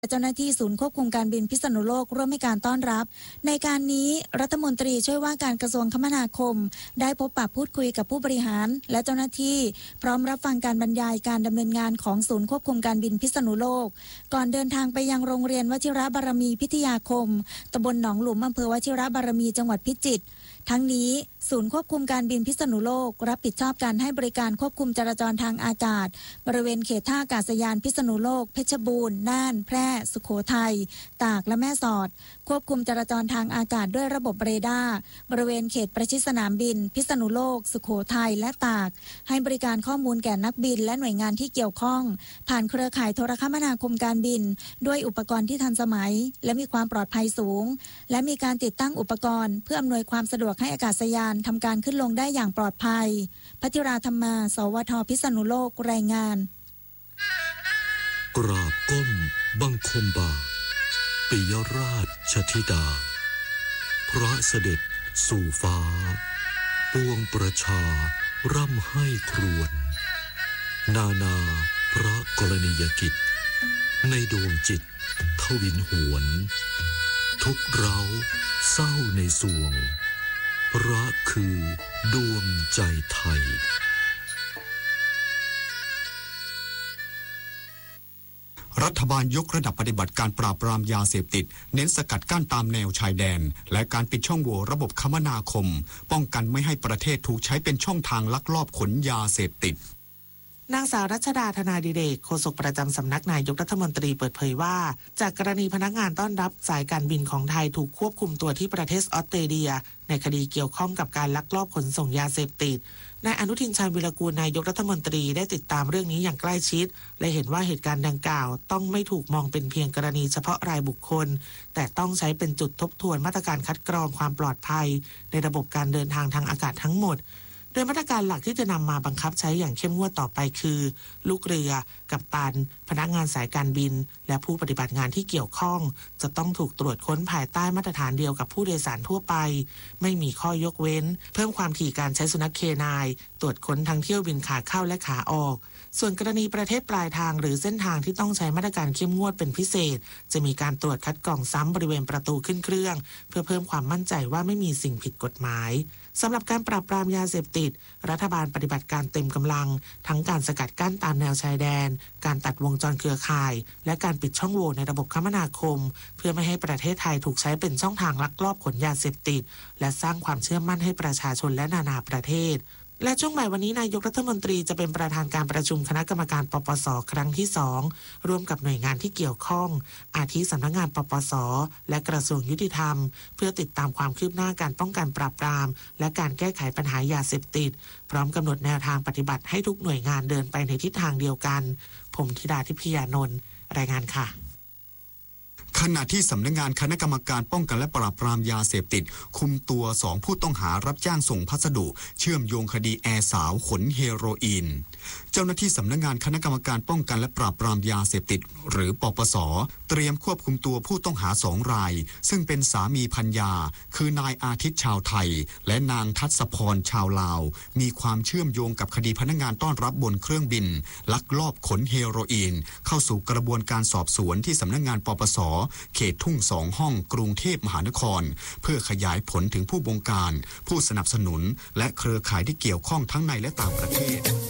เจ้าหน้าที่ศูนย์ควบคุมการบินพิษณุโลกร่วมให้การต้อนรับในการนี้รัฐมนตรีช่วยว่าการกระทรวงคมนาคมได้พบปะพูดคุยกับผู้บริหารและเจ้าหน้าที่พร้อมรับฟังการบรรยายการดำเนินงานของศูนย์ควบคุมการบินพิษณุโลกก่อนเดินทางไปยังโรงเรียนวชิรบารมีพิทยาคมตำบลหนองหลุมอำเภอวชิรบารมีจังหวัดพิจิตรทั้งนี้ศูนย์ควบคุมการบินพิษณุโลกรับผิดชอบการให้บริการควบคุมจราจรทางอากาศบริเวณเขตท่าอากาศยานพิษณุโลกเพชรบูรณ์น่านแพร่สุโขทัยตากและแม่สอดควบคุมจราจรทางอากาศด้วยระบบเรดาร์บริเวณเขตประชิดสนามบินพิษณุโลกสุโขทัยและตากให้บริการข้อมูลแก่นักบินและหน่วยงานที่เกี่ยวข้องผ่านเครือข่ายโทรคมนาคมการบินด้วยอุปกรณ์ที่ทันสมัยและมีความปลอดภัยสูงและมีการติดตั้งอุปกรณ์เพื่ออำนวยความสะดวกให้อากาศยานทำการขึ้นลงได้อย่างปลอดภัยภัทราธรรมา สวท พิษณุโลกรายงานกราบก้มบังคมบาปิยราชธิดาพระเสด็จสู่ฟ้าปวงประชาร่ำให้ครวญนานาพระกรณียกิจในดวงจิตทวินหวนทุกเราเศร้าในสวงพระคือดวงใจไทยรัฐบาลยกระดับปฏิบัติการปราบปรามยาเสพติดเน้นสกัดกั้นตามแนวชายแดนและการปิดช่องโหว่ระบบคมนาคมป้องกันไม่ให้ประเทศถูกใช้เป็นช่องทางลักลอบขนยาเสพติดนางสาวรัชดาธนาดิเรกโฆษกประจำสำนักนายกรัฐมนตรีเปิดเผยว่าจากกรณีพนักงานต้อนรับสายการบินของไทยถูกควบคุมตัวที่ประเทศออสเตรเลียในคดีเกี่ยวข้องกับการลักลอบขนส่งยาเสพติดนายอนุทินชาญวิรากูลนายกรัฐมนตรีได้ติดตามเรื่องนี้อย่างใกล้ชิดและเห็นว่าเหตุการณ์ดังกล่าวต้องไม่ถูกมองเป็นเพียงกรณีเฉพาะรายบุคคลแต่ต้องใช้เป็นจุดทบทวนมาตรการคัดกรองความปลอดภัยในระบบการเดินทางทางอากาศทั้งหมดโดยมาตรการหลักที่จะนำมาบังคับใช้อย่างเข้มงวดต่อไปคือลูกเรือกัปตันพนักงานสายการบินและผู้ปฏิบัติงานที่เกี่ยวข้องจะต้องถูกตรวจค้นภายใต้มาตรฐานเดียวกับผู้โดยสารทั่วไปไม่มีข้อยกเว้นเพิ่มความถี่การใช้สุนัขเคนายตรวจค้นทั้งเที่ยวบินขาเข้าและขาออกส่วนกรณีประเทศปลายทางหรือเส้นทางที่ต้องใช้มาตรการเข้มงวดเป็นพิเศษจะมีการตรวจคัดกรองซ้ำบริเวณประตูขึ้นเครื่องเพื่อเพิ่มความมั่นใจว่าไม่มีสิ่งผิดกฎหมายสำหรับการปราบปรามยาเสพติดรัฐบาลปฏิบัติการเต็มกำลังทั้งการสกัดกั้นตามแนวชายแดนการตัดวงจรเครือข่ายและการปิดช่องโหว่ในระบบคมนาคมเพื่อไม่ให้ประเทศไทยถูกใช้เป็นช่องทางลักลอบขนยาเสพติดและสร้างความเชื่อมั่นให้ประชาชนและนานาประเทศและช่วงบ่ายวันนี้นายกรัฐมนตรีจะเป็นประธานการประชุมคณะกรรมการปปส.ครั้งที่2ร่วมกับหน่วยงานที่เกี่ยวข้องอาทิสำนักงานปปส.และกระทรวงยุติธรรมเพื่อติดตามความคืบหน้าการป้องกันปราบปรามและการแก้ไขปัญหายาเสพติดพร้อมกำหนดแนวทางปฏิบัติให้ทุกหน่วยงานเดินไปในทิศทางเดียวกันผมธิดาทิพยานนท์รายงานค่ะขณะที่สำนักงานคณะกรรมการป้องกันและปราบปรามยาเสพติดคุมตัว2ผู้ต้องหารับจ้างส่งพัสดุเชื่อมโยงคดีแอร์สาวขนเฮโรอีนเจ้าหน้าที่สำนักงานคณะกรรมการป้องกันและปราบปรามยาเสพติดหรือปปส.เตรียมควบคุมตัวผู้ต้องหา2รายซึ่งเป็นสามีภรรยาคือนายอาทิตย์ชาวไทยและนางทัศพรชาวลาวมีความเชื่อมโยงกับคดีพนักงานต้อนรับบนเครื่องบินลักลอบขนเฮโรอีนเข้าสู่กระบวนการสอบสวนที่สำนักงานปปส.เขตทุ่ง2ห้องกรุงเทพมหานครเพื่อขยายผลถึงผู้บงการผู้สนับสนุนและเครือข่ายที่เกี่ยวข้องทั้งในและต่างประเทศ